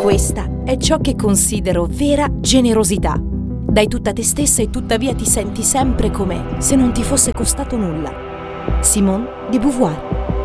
Questa è ciò che considero vera generosità. Dai tutta te stessa e tuttavia ti senti sempre come se non ti fosse costato nulla. Simone de Beauvoir.